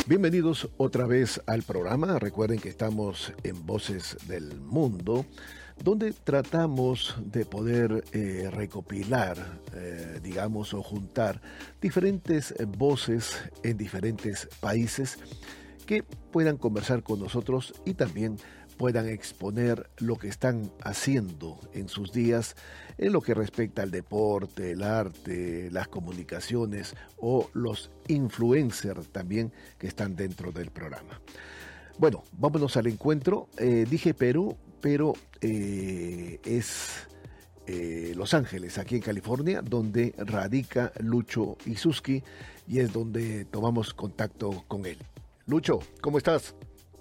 Bienvenidos otra vez al programa. Recuerden que estamos en Voces del Mundo, donde tratamos de poder recopilar, digamos, o juntar diferentes voces en diferentes países que puedan conversar con nosotros y también puedan exponer lo que están haciendo en sus días en lo que respecta al deporte, el arte, las comunicaciones o los influencers también que están dentro del programa. Bueno, vámonos al encuentro. Dije Perú, pero es Los Ángeles, aquí en California, donde radica Lucho Isuski y es donde tomamos contacto con él. Lucho, ¿cómo estás?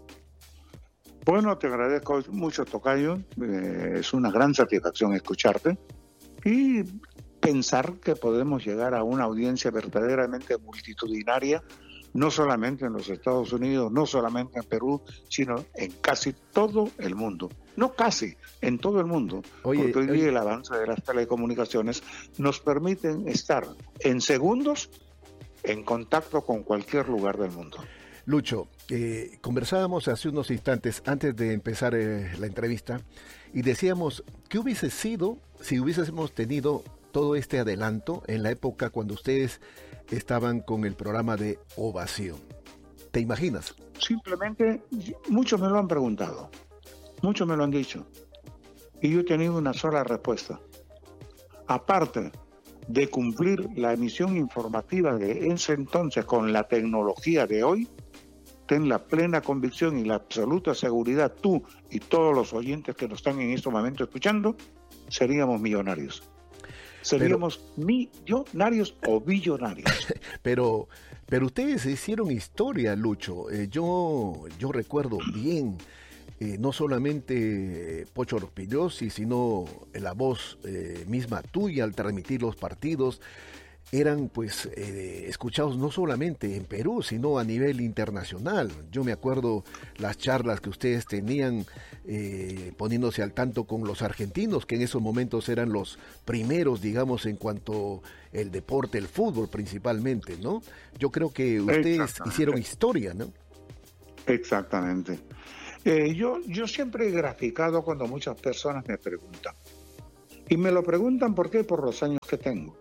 Bueno, te agradezco mucho, tocayo. Es una gran satisfacción escucharte y pensar que podemos llegar a una audiencia verdaderamente multitudinaria, no solamente en los Estados Unidos, no solamente en Perú, sino en casi todo el mundo. No casi, en todo el mundo. Porque hoy día el avance de las telecomunicaciones nos permiten estar en segundos en contacto con cualquier lugar del mundo. Lucho, conversábamos hace unos instantes antes de empezar la entrevista y decíamos, ¿qué hubiese sido si hubiésemos tenido todo este adelanto en la época cuando ustedes estaban con el programa de Ovación? ¿Te imaginas? Simplemente, muchos me lo han preguntado, muchos me lo han dicho, y yo he tenido una sola respuesta. Aparte de cumplir la emisión informativa de ese entonces con la tecnología de hoy, ten la plena convicción y la absoluta seguridad, tú y todos los oyentes que nos están en este momento escuchando, seríamos millonarios. Seríamos millonarios o billonarios. Pero ustedes hicieron historia, Lucho. Yo recuerdo bien, no solamente Pocho Rospigliosi, sino la voz misma tuya al transmitir los partidos. Eran pues escuchados no solamente en Perú, sino a nivel internacional. Yo me acuerdo las charlas que ustedes tenían poniéndose al tanto con los argentinos, que en esos momentos eran los primeros, digamos, en cuanto el deporte, el fútbol principalmente, ¿no? Yo creo que ustedes hicieron historia, ¿no? Exactamente. Yo siempre he graficado cuando muchas personas me preguntan. Y me lo preguntan, ¿por qué? Por los años que tengo.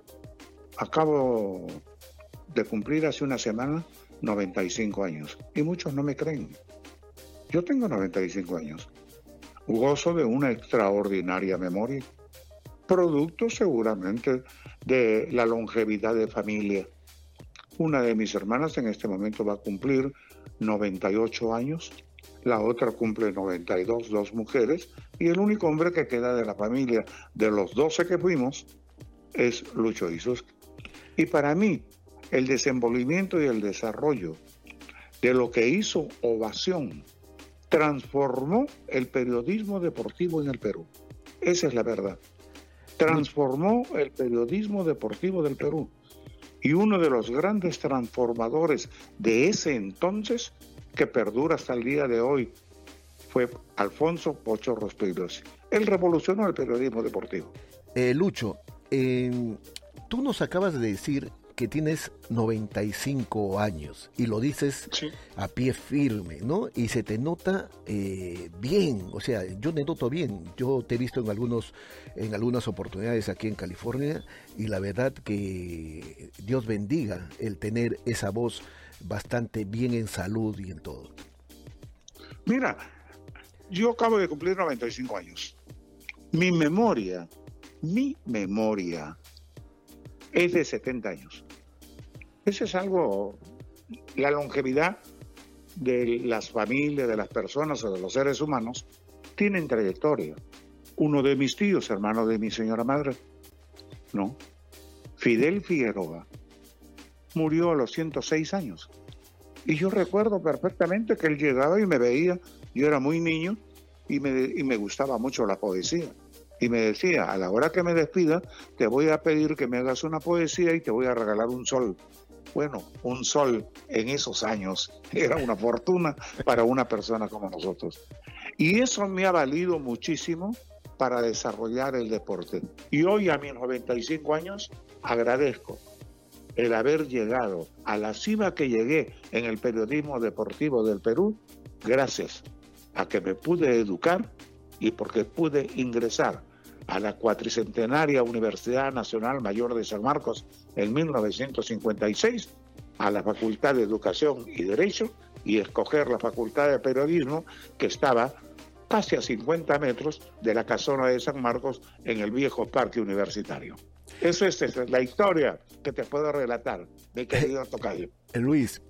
Acabo de cumplir hace una semana 95 años y muchos no me creen. Yo tengo 95 años. Gozo de una extraordinaria memoria, producto seguramente de la longevidad de familia. Una de mis hermanas en este momento va a cumplir 98 años, la otra cumple 92, dos mujeres, y el único hombre que queda de la familia de los 12 que fuimos es Lucho Isuski. Y para mí, el desenvolvimiento y el desarrollo de lo que hizo Ovación transformó el periodismo deportivo en el Perú. Esa es la verdad. Transformó el periodismo deportivo del Perú. Y uno de los grandes transformadores de ese entonces, que perdura hasta el día de hoy, fue Alfonso Pocho Rospigliosi. Él revolucionó el periodismo deportivo. Lucho, tú nos acabas de decir que tienes 95 años y lo dices a pie firme, ¿no? Y se te nota bien, o sea, yo te noto bien. Yo te he visto en algunas oportunidades aquí en California y la verdad que Dios bendiga el tener esa voz bastante bien en salud y en todo. Mira, yo acabo de cumplir 95 años. Mi memoria es de 70 años. Eso es algo, la longevidad de las familias, de las personas o de los seres humanos, tienen trayectoria. Uno de mis tíos, hermano de mi señora madre, ¿no? Fidel Figueroa, murió a los 106 años. Y yo recuerdo perfectamente que él llegaba y me veía, yo era muy niño, y me gustaba mucho la poesía. Y me decía, a la hora que me despida, te voy a pedir que me hagas una poesía y te voy a regalar un sol. Bueno, un sol en esos años era una fortuna para una persona como nosotros. Y eso me ha valido muchísimo para desarrollar el deporte. Y hoy, a mis 95 años, agradezco el haber llegado a la cima que llegué en el periodismo deportivo del Perú, gracias a que me pude educar y porque pude ingresar a la cuatricentenaria Universidad Nacional Mayor de San Marcos en 1956, a la Facultad de Educación y Derecho, y escoger la Facultad de Periodismo, que estaba casi a 50 metros de la casona de San Marcos en el viejo parque universitario. Esa es la historia que te puedo relatar, mi querido tocayo. Luis,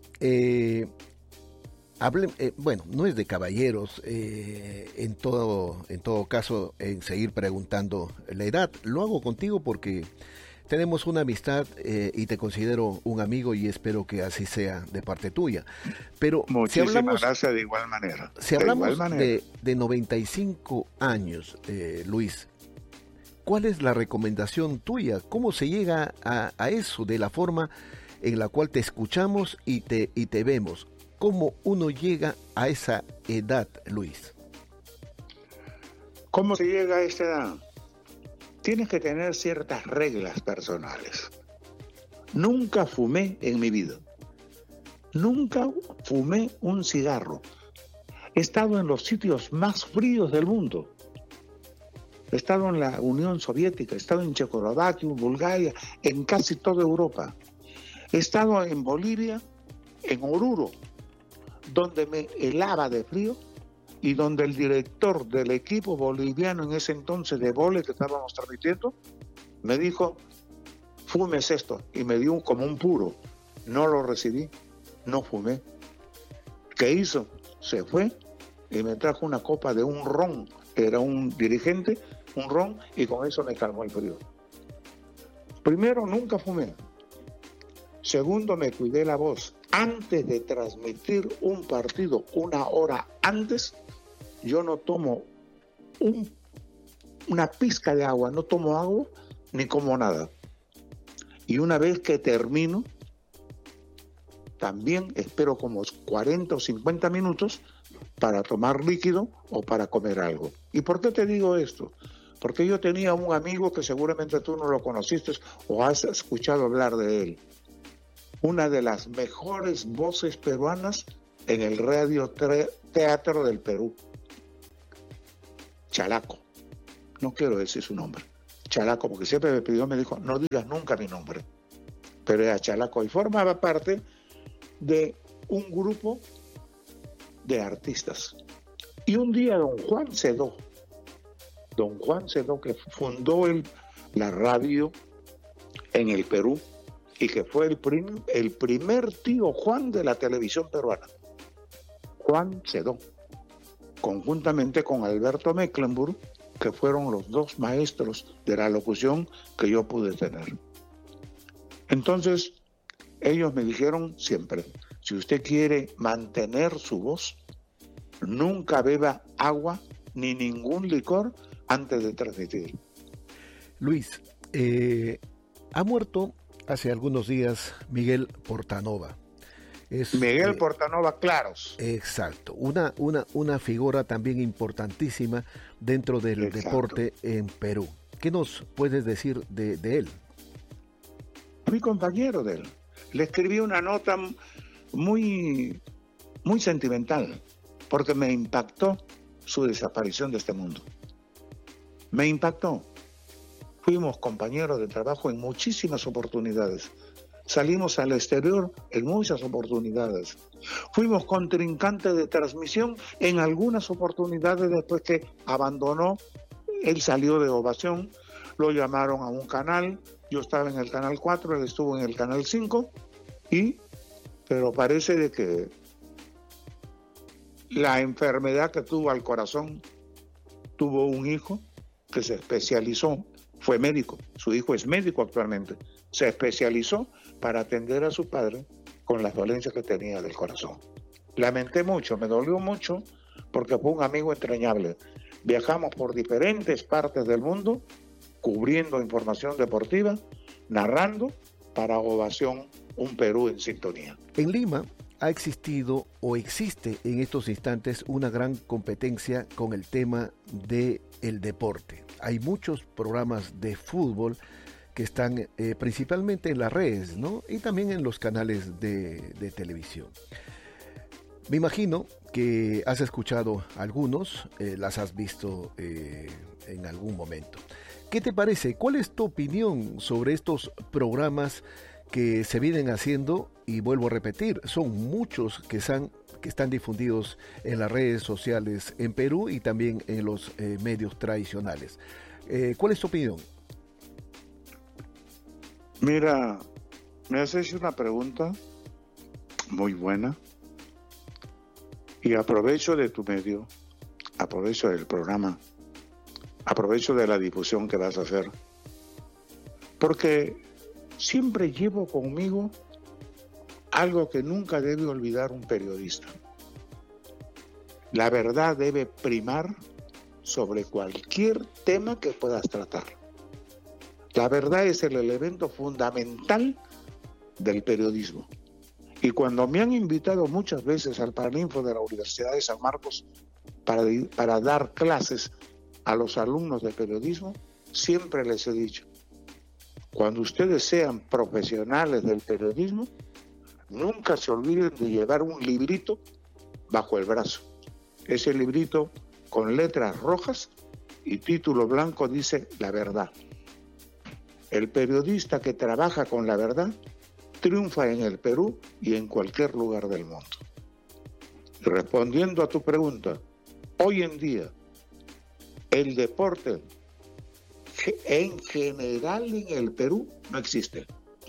bueno, no es de caballeros en todo caso en seguir preguntando la edad. Lo hago contigo porque tenemos una amistad y te considero un amigo y espero que así sea de parte tuya. Pero muchísimas gracias de igual manera. Si hablamos de 95 años, Luis, ¿cuál es la recomendación tuya? ¿Cómo se llega a eso de la forma en la cual te escuchamos y te vemos? ¿Cómo uno llega a esa edad, Luis? ¿Cómo se llega a esa edad? Tienes que tener ciertas reglas personales. Nunca fumé en mi vida. Nunca fumé un cigarro. He estado en los sitios más fríos del mundo. He estado en la Unión Soviética, he estado en Checoslovaquia, en Bulgaria, en casi toda Europa. He estado en Bolivia, en Oruro, donde me helaba de frío y donde el director del equipo boliviano en ese entonces de vóley que estábamos transmitiendo me dijo, fumes esto, y me dio como un puro. No lo recibí, no fumé. ¿Qué hizo? Se fue y me trajo una copa de un ron, era un dirigente, un ron, y con eso me calmó el frío. Primero, nunca fumé. Segundo, me cuidé la voz. Antes de transmitir un partido, una hora antes, yo no tomo una pizca de agua, no tomo agua ni como nada. Y una vez que termino, también espero como 40 o 50 minutos para tomar líquido o para comer algo. ¿Y por qué te digo esto? Porque yo tenía un amigo que seguramente tú no lo conociste o has escuchado hablar de él. Una de las mejores voces peruanas en el radio teatro del Perú. Chalaco. No quiero decir su nombre. Chalaco, porque siempre me pidió, me dijo, no digas nunca mi nombre. Pero era Chalaco y formaba parte de un grupo de artistas. Y un día don Juan Sedó, que fundó la radio en el Perú, y que fue el primer tío Juan de la televisión peruana. Juan Sedó, conjuntamente con Alberto Mecklenburg, que fueron los dos maestros de la locución que yo pude tener. Entonces, ellos me dijeron siempre, si usted quiere mantener su voz, nunca beba agua ni ningún licor antes de transmitir. Luis, ha muerto hace algunos días Miguel Portanova. Miguel Portanova Claros. Exacto, una figura también importantísima dentro del deporte en Perú. ¿Qué nos puedes decir de él? Fui compañero de él. Le escribí una nota muy, muy sentimental, porque me impactó su desaparición de este mundo. Me impactó. Fuimos compañeros de trabajo en muchísimas oportunidades. Salimos al exterior en muchas oportunidades. Fuimos contrincantes de transmisión en algunas oportunidades después que abandonó. Él salió de Ovación, lo llamaron a un canal, yo estaba en el canal 4, él estuvo en el canal 5, pero parece de que la enfermedad que tuvo al corazón, tuvo un hijo que se especializó, fue médico, su hijo es médico actualmente, se especializó para atender a su padre con las dolencias que tenía del corazón. Lamenté mucho, me dolió mucho, porque fue un amigo entrañable. Viajamos por diferentes partes del mundo, cubriendo información deportiva, narrando para Ovación, un Perú en sintonía. En Lima ha existido o existe en estos instantes una gran competencia con el tema del deporte. Hay muchos programas de fútbol que están principalmente en las redes, ¿no? Y también en los canales de televisión. Me imagino que has escuchado algunos, las has visto en algún momento. ¿Qué te parece? ¿Cuál es tu opinión sobre estos programas que se vienen haciendo? Y vuelvo a repetir, son muchos que están difundidos en las redes sociales en Perú y también en los medios tradicionales. ¿Cuál es tu opinión? Mira, me has hecho una pregunta muy buena y aprovecho de tu medio, aprovecho del programa, aprovecho de la difusión que vas a hacer, porque siempre llevo conmigo algo que nunca debe olvidar un periodista. La verdad debe primar sobre cualquier tema que puedas tratar. La verdad es el elemento fundamental del periodismo. Y cuando me han invitado muchas veces al Paraninfo de la Universidad de San Marcos para dar clases a los alumnos de periodismo, siempre les he dicho, cuando ustedes sean profesionales del periodismo, nunca se olviden de llevar un librito bajo el brazo. Ese librito con letras rojas y título blanco dice La Verdad. El periodista que trabaja con la verdad triunfa en el Perú y en cualquier lugar del mundo. Respondiendo a tu pregunta, hoy en día el deporte en general en el Perú no existe.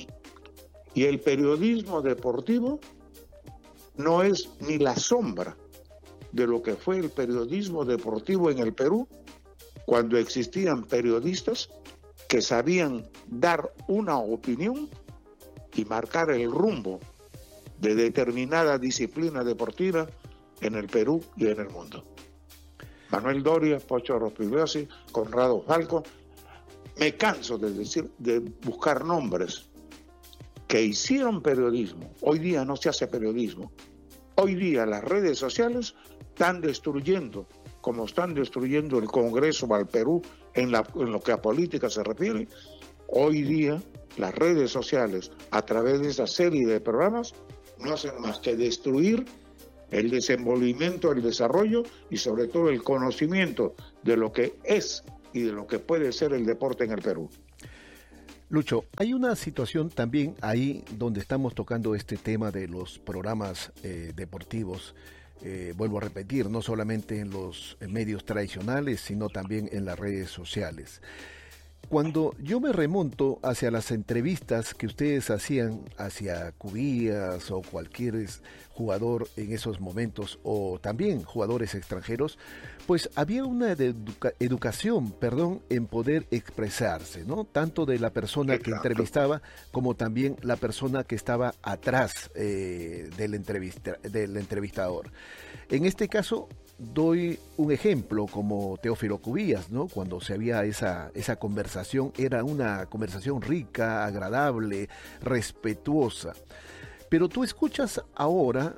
Y el periodismo deportivo no es ni la sombra de lo que fue el periodismo deportivo en el Perú cuando existían periodistas que sabían dar una opinión y marcar el rumbo de determinada disciplina deportiva en el Perú y en el mundo. Manuel Doria, Pocho Rospigliosi, Conrado Falco. Me canso de buscar nombres que hicieron periodismo. Hoy día no se hace periodismo. Hoy día las redes sociales están destruyendo, como están destruyendo el Congreso al Perú en lo que a política se refiere. Hoy día las redes sociales, a través de esa serie de programas, no hacen más que destruir el desenvolvimiento, el desarrollo y sobre todo el conocimiento de lo que es y de lo que puede ser el deporte en el Perú. Lucho, hay una situación también ahí donde estamos tocando este tema de los programas deportivos. Vuelvo a repetir, no solamente en los medios tradicionales, sino también en las redes sociales. Cuando yo me remonto hacia las entrevistas que ustedes hacían hacia Cubillas o cualquier jugador en esos momentos, o también jugadores extranjeros, pues había una educación en poder expresarse, ¿no? Tanto de la persona que entrevistaba como también la persona que estaba atrás del entrevistador. En este caso, doy un ejemplo como Teófilo Cubillas, ¿no? Cuando se había esa conversación, era una conversación rica, agradable, respetuosa. Pero tú escuchas ahora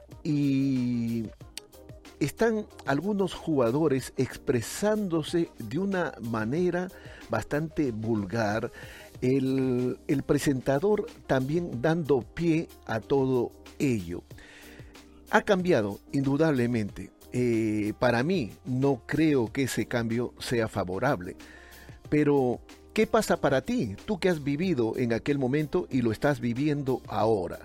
y están algunos jugadores expresándose de una manera bastante vulgar, el presentador también dando pie a todo ello. Ha cambiado, indudablemente. Para mí no creo que ese cambio sea favorable, pero ¿qué pasa para ti? Tú que has vivido en aquel momento y lo estás viviendo ahora.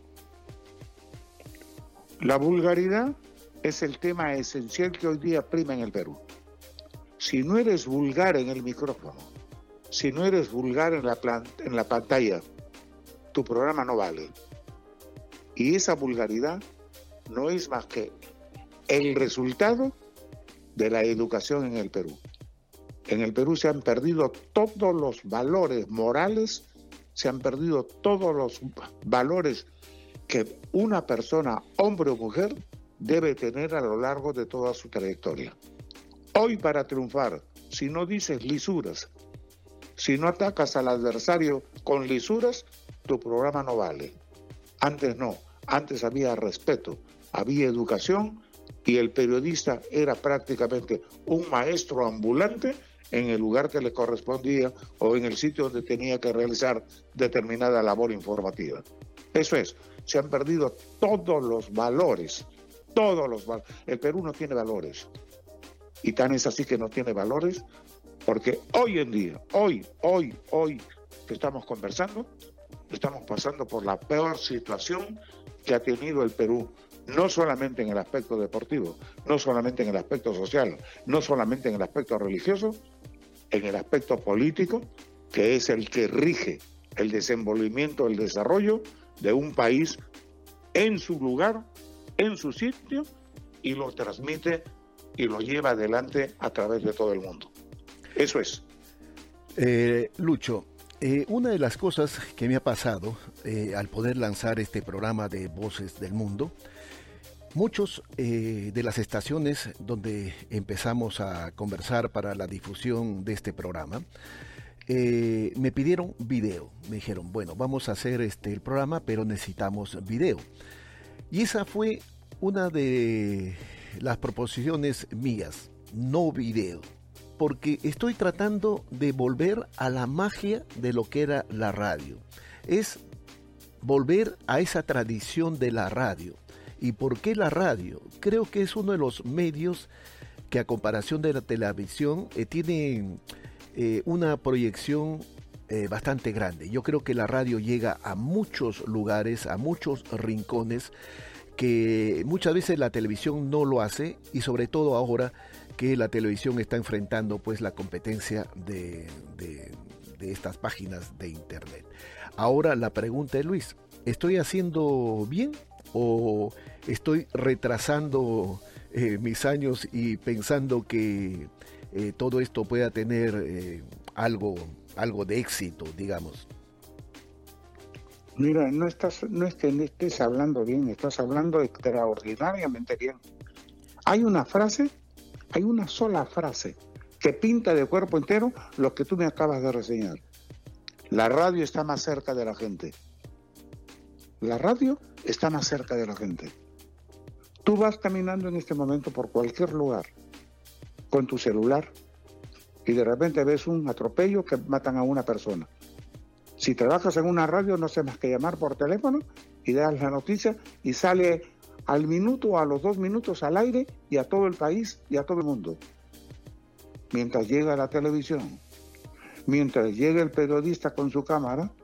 La vulgaridad es el tema esencial que hoy día prima en el Perú. Si no eres vulgar en el micrófono, si no eres vulgar en la pantalla, tu programa no vale. Y esa vulgaridad no es más que el resultado de la educación en el Perú. En el Perú se han perdido todos los valores morales, se han perdido todos los valores que una persona, hombre o mujer, debe tener a lo largo de toda su trayectoria. Hoy, para triunfar, si no dices lisuras, si no atacas al adversario con lisuras, tu programa no vale. Antes no, antes había respeto, había educación y el periodista era prácticamente un maestro ambulante en el lugar que le correspondía o en el sitio donde tenía que realizar determinada labor informativa. Eso es, se han perdido todos los valores, El Perú no tiene valores. Y tan es así que no tiene valores porque hoy en día, hoy que estamos conversando, estamos pasando por la peor situación que ha tenido el Perú, no solamente en el aspecto deportivo, no solamente en el aspecto social, no solamente en el aspecto religioso, en el aspecto político, que es el que rige el desenvolvimiento, el desarrollo de un país en su lugar, en su sitio, y lo transmite y lo lleva adelante a través de todo el mundo. Eso es. Lucho, una de las cosas que me ha pasado al poder lanzar este programa de Voces del Mundo, muchos de las estaciones donde empezamos a conversar para la difusión de este programa, me pidieron video. Me dijeron, bueno, vamos a hacer el programa, pero necesitamos video. Y esa fue una de las proposiciones mías, no video, porque estoy tratando de volver a la magia de lo que era la radio. Es volver a esa tradición de la radio. ¿Y por qué la radio? Creo que es uno de los medios que a comparación de la televisión tiene una proyección bastante grande. Yo creo que la radio llega a muchos lugares, a muchos rincones, que muchas veces la televisión no lo hace, y sobre todo ahora que la televisión está enfrentando pues la competencia de estas páginas de internet. Ahora la pregunta es, Luis, ¿estoy haciendo bien o estoy retrasando mis años y pensando que todo esto pueda tener algo de éxito, digamos? Mira, no es que no estés hablando bien, estás hablando extraordinariamente bien. Hay una sola frase que pinta de cuerpo entero lo que tú me acabas de reseñar. La radio está más cerca de la gente. La radio está más cerca de la gente. Tú vas caminando en este momento por cualquier lugar con tu celular y de repente ves un atropello que matan a una persona. Si trabajas en una radio, no sé más que llamar por teléfono y das la noticia y sale al minuto o a los 2 minutos al aire y a todo el país y a todo el mundo. Mientras llega la televisión, mientras llega el periodista con su cámara,